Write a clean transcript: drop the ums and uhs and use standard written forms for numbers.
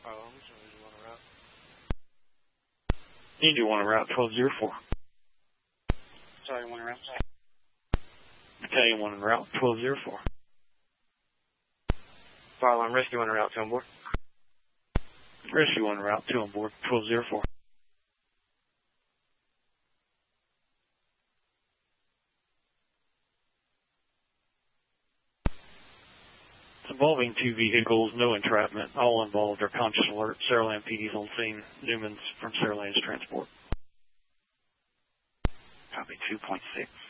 Indy 1 route 1204. Sorry, 1 route. Battalion 1 route 1204. Fire alarm, rescue 1 route 2 on board. Rescue 1 route 2 on board 1204. Involving 2 vehicles, no entrapment. All involved are conscious alert. Saraland PD's on scene. Newman's from Saraland's transport. Copy 2.6.